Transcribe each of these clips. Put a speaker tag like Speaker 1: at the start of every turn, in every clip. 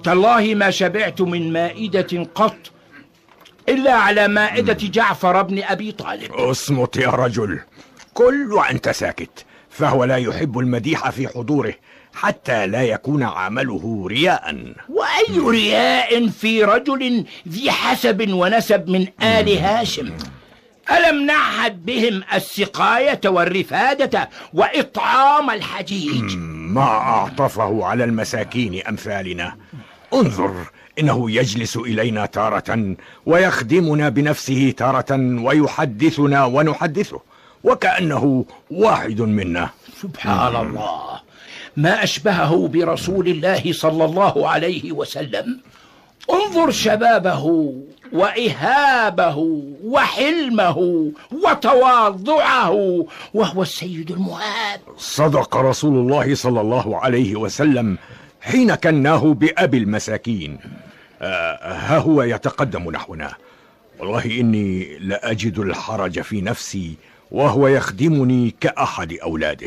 Speaker 1: تالله ما شبعت من مائدة قط إلا على مائدة جعفر بن أبي طالب.
Speaker 2: اصمت يا رجل، كل وأنت ساكت، فهو لا يحب المديح في حضوره حتى لا يكون عمله رياء.
Speaker 1: وأي رياء في رجل ذي حسب ونسب من آل هاشم؟ ألم نعهد بهم السقاية والرفادة وإطعام الحجيج؟
Speaker 2: ما أعطفه على المساكين أمثالنا. انظر، إنه يجلس إلينا تارة ويخدمنا بنفسه تارة ويحدثنا ونحدثه وكأنه واحد منا.
Speaker 1: سبحان الله، ما أشبهه برسول الله صلى الله عليه وسلم. انظر شبابه وإهابه وحلمه وتواضعه، وهو السيد المهاب.
Speaker 2: صدق رسول الله صلى الله عليه وسلم حين كناه بأبي المساكين. ها هو يتقدم نحونا، والله إني لأجد الحرج في نفسي وهو يخدمني كأحد أولاده.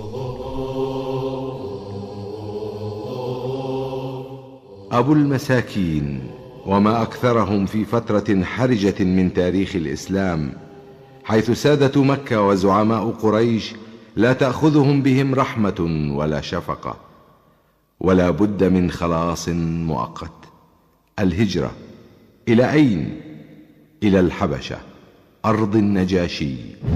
Speaker 3: أبو المساكين، وما أكثرهم في فترة حرجة من تاريخ الإسلام، حيث سادة مكة وزعماء قريش لا تأخذهم بهم رحمة ولا شفقة، ولا بد من خلاص مؤقت. الهجرة إلى أين؟ إلى الحبشة، أرض النجاشي.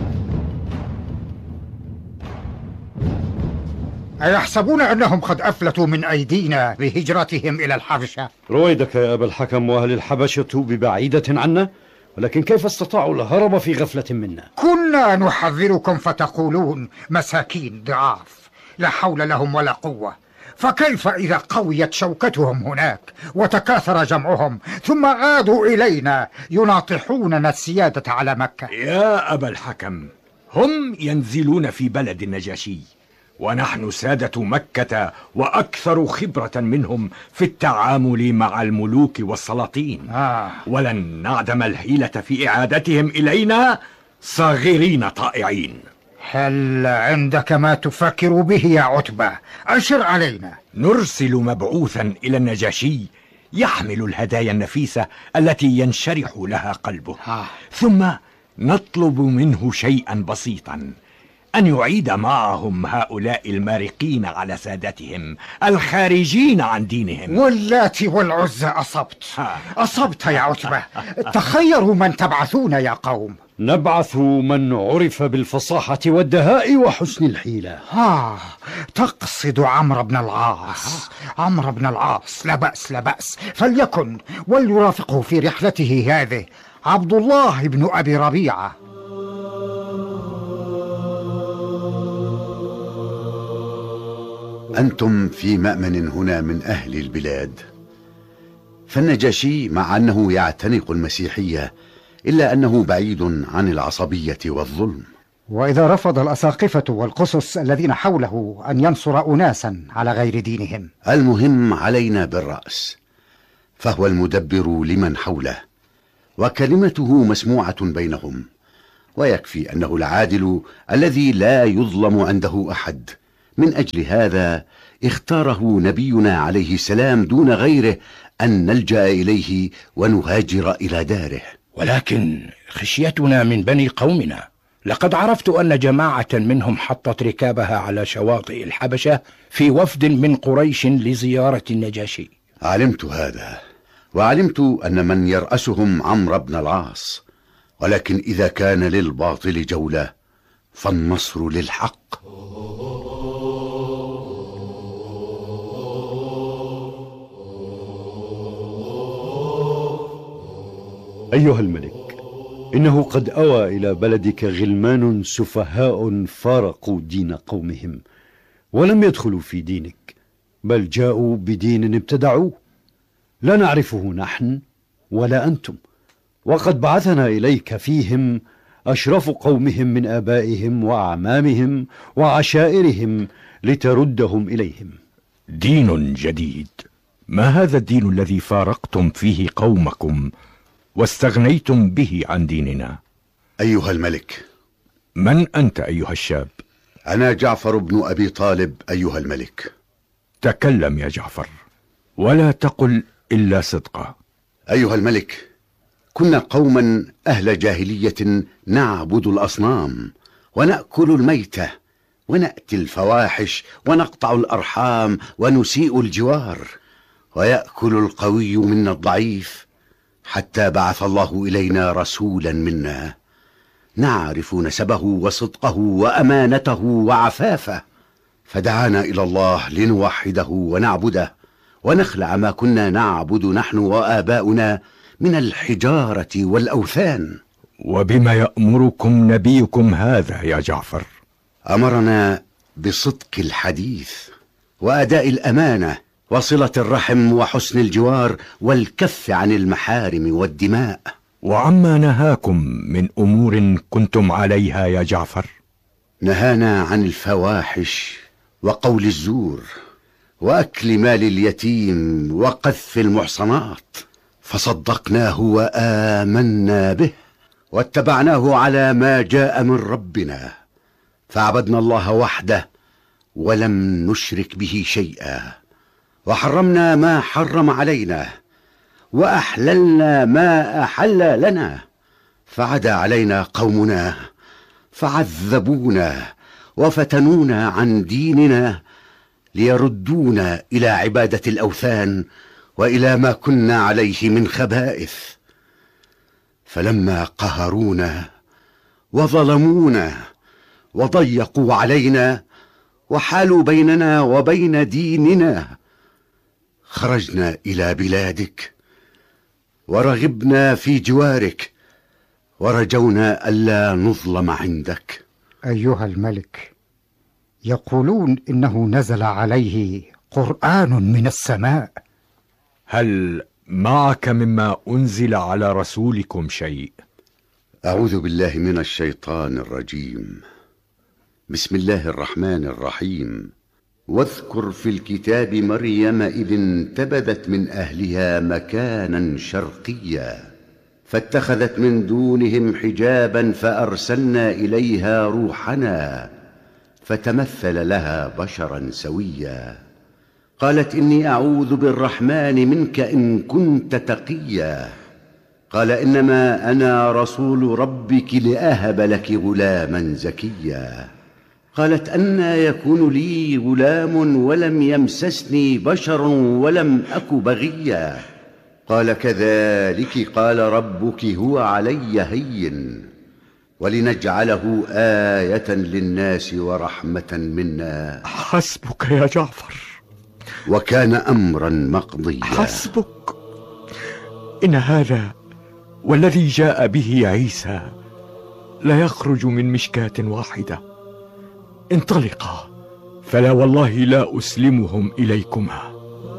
Speaker 4: أيحسبون أنهم قد أفلتوا من أيدينا بهجرتهم إلى الحبشة؟
Speaker 5: رويدك يا أبا الحكم، وهل الحبشة ببعيدة عنا؟ ولكن كيف استطاعوا الهرب في غفلة منا؟
Speaker 4: كنا نحذركم فتقولون مساكين ضعاف لا حول لهم ولا قوة، فكيف إذا قويت شوكتهم هناك وتكاثر جمعهم ثم عادوا إلينا يناطحوننا السيادة على مكة؟
Speaker 2: يا أبا الحكم، هم ينزلون في بلد النجاشي، ونحن سادة مكة وأكثر خبرة منهم في التعامل مع الملوك والسلاطين. ولن نعدم الحيلة في إعادتهم إلينا صاغرين طائعين.
Speaker 4: هل عندك ما تفكر به يا عتبة؟ أشر علينا.
Speaker 2: نرسل مبعوثا إلى النجاشي يحمل الهدايا النفيسة التي ينشرح لها قلبه، ثم نطلب منه شيئا بسيطا، أن يعيد معهم هؤلاء المارقين على سادتهم الخارجين عن دينهم.
Speaker 4: واللات والعزى أصبت يا عتبة. تخيروا من تبعثون يا قوم.
Speaker 5: نبعث من عرف بالفصاحة والدهاء وحسن الحيلة.
Speaker 4: تقصد عمرو بن العاص. عمرو بن العاص، لا بأس لا بأس، فليكن، وليرافقه في رحلته هذه عبد الله بن أبي ربيعة.
Speaker 6: أنتم في مأمن هنا من أهل البلاد، فالنجاشي مع أنه يعتنق المسيحية إلا أنه بعيد عن العصبية والظلم.
Speaker 4: وإذا رفض الأساقفة والقسس الذين حوله أن ينصر أناسا على غير دينهم؟
Speaker 6: المهم علينا بالرأس، فهو المدبر لمن حوله وكلمته مسموعة بينهم، ويكفي أنه العادل الذي لا يظلم عنده أحد. من أجل هذا اختاره نبينا عليه السلام دون غيره أن نلجأ إليه ونهاجر إلى داره.
Speaker 1: ولكن خشيتنا من بني قومنا. لقد عرفت أن جماعة منهم حطت ركابها على شواطئ الحبشة في وفد من قريش لزيارة النجاشي.
Speaker 6: علمت هذا، وعلمت أن من يرأسهم عمرو بن العاص، ولكن إذا كان للباطل جولة فالنصر للحق.
Speaker 5: أيها الملك، إنه قد أوى إلى بلدك غلمان سفهاء فارقوا دين قومهم ولم يدخلوا في دينك، بل جاءوا بدين ابتدعوه لا نعرفه نحن ولا أنتم، وقد بعثنا إليك فيهم أشرف قومهم من آبائهم وأعمامهم وعشائرهم لتردهم إليهم.
Speaker 2: دين جديد؟ ما هذا الدين الذي فارقتم فيه قومكم واستغنيتم به عن ديننا؟
Speaker 6: أيها الملك.
Speaker 2: من أنت أيها الشاب؟
Speaker 6: أنا جعفر بن أبي طالب أيها الملك.
Speaker 2: تكلم يا جعفر، ولا تقل إلا صدقا.
Speaker 6: أيها الملك، كنا قوما أهل جاهلية نعبد الأصنام ونأكل الميتة ونأتي الفواحش ونقطع الأرحام ونسيء الجوار، ويأكل القوي منا الضعيف، حتى بعث الله إلينا رسولا منا نعرف نسبه وصدقه وأمانته وعفافه، فدعانا إلى الله لنوحده ونعبده ونخلع ما كنا نعبد نحن وآباؤنا من الحجارة والأوثان.
Speaker 2: وبما يأمركم نبيكم هذا يا جعفر؟
Speaker 6: أمرنا بصدق الحديث وأداء الأمانة وصلة الرحم وحسن الجوار والكف عن المحارم والدماء.
Speaker 2: وعما نهاكم من أمور كنتم عليها يا جعفر؟
Speaker 6: نهانا عن الفواحش وقول الزور وأكل مال اليتيم وقذف المحصنات، فصدقناه وآمنا به واتبعناه على ما جاء من ربنا، فعبدنا الله وحده ولم نشرك به شيئا، وحرمنا ما حرم علينا وأحللنا ما أحل لنا، فعدا علينا قومنا فعذبونا وفتنونا عن ديننا ليردونا إلى عبادة الأوثان وإلى ما كنا عليه من خبائث. فلما قهرونا وظلمونا وضيقوا علينا وحالوا بيننا وبين ديننا، خرجنا إلى بلادك ورغبنا في جوارك ورجونا ألا نظلم عندك.
Speaker 4: أيها الملك، يقولون إنه نزل عليه قرآن من السماء.
Speaker 2: هل معك مما أنزل على رسولكم شيء؟
Speaker 6: أعوذ بالله من الشيطان الرجيم. بسم الله الرحمن الرحيم. واذكر في الكتاب مريم إذ انتبذت من أهلها مكانا شرقيا فاتخذت من دونهم حجابا فأرسلنا إليها روحنا فتمثل لها بشرا سويا، قالت إني أعوذ بالرحمن منك إن كنت تقيا، قال إنما أنا رسول ربك لأهب لك غلاما زكيا، قالت أنى يكون لي غلام ولم يمسسني بشر ولم أك بغيا، قال كذلك قال ربك هو علي هين ولنجعله آية للناس ورحمة منا.
Speaker 2: حسبك يا جعفر،
Speaker 6: وكان أمرا مقضيا.
Speaker 2: حسبك. إن هذا والذي جاء به عيسى لا يخرج من مشكاة واحدة. انطلقا، فلا والله لا أسلمهم إليكما.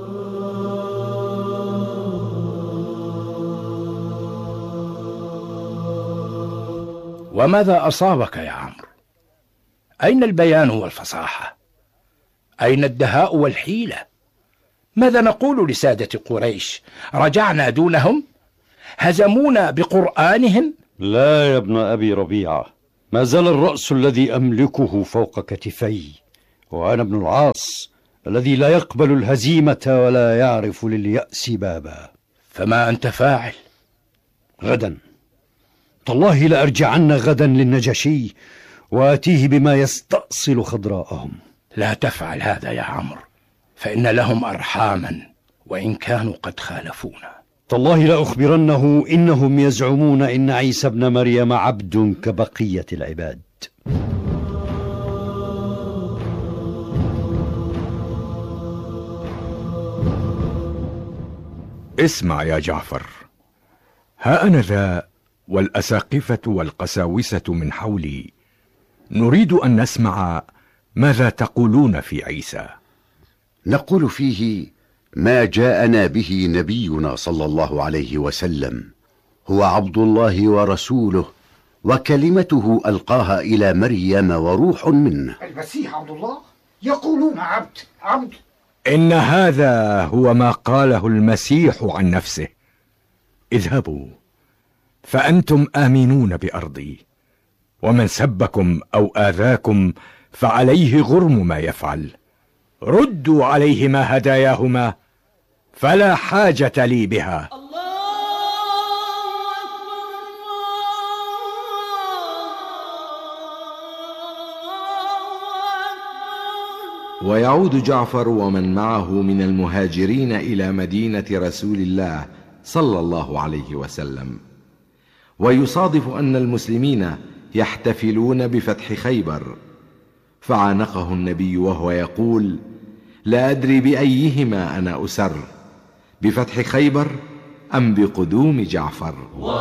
Speaker 1: وماذا أصابك يا عمرو؟ أين البيان والفصاحة؟ أين الدهاء والحيلة؟ ماذا نقول لسادة قريش؟ رجعنا دونهم؟ هزمونا بقرآنهم؟
Speaker 5: لا يا ابن أبي ربيعة، ما زال الرأس الذي أملكه فوق كتفي، وأنا ابن العاص الذي لا يقبل الهزيمة ولا يعرف لليأس بابا.
Speaker 1: فما أنت فاعل؟
Speaker 5: غدا تالله لأرجعن غدا للنجاشي وآتيه بما يستأصل خضراءهم.
Speaker 1: لا تفعل هذا يا عمرو، فإن لهم أرحاما وإن كانوا قد خالفونا.
Speaker 5: تالله لأخبرنه إنهم يزعمون إن عيسى ابن مريم عبد كبقية العباد.
Speaker 2: اسمع يا جعفر، ها أنا ذا والأساقفة والقساوسة من حولي نريد أن نسمع ماذا تقولون في عيسى.
Speaker 6: نقول فيه ما جاءنا به نبينا صلى الله عليه وسلم، هو عبد الله ورسوله وكلمته ألقاها إلى مريم وروح منه.
Speaker 4: المسيح عبد الله؟ يقولون عبد.
Speaker 2: إن هذا هو ما قاله المسيح عن نفسه. اذهبوا فأنتم آمنون بأرضي، ومن سبكم أو آذاكم فعليه غرم ما يفعل. ردوا عليهما هداياهما فلا حاجة لي بها.
Speaker 3: ويعود جعفر ومن معه من المهاجرين إلى مدينة رسول الله صلى الله عليه وسلم، ويصادف أن المسلمين يحتفلون بفتح خيبر، فعانقه النبي وهو يقول: لا أدري بأيهما أنا أسر، بفتح خيبر أم بقدوم جعفر.